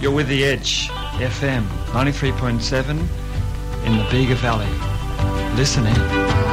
You're with The Edge, FM 93.7 in the Bega Valley. Listen in.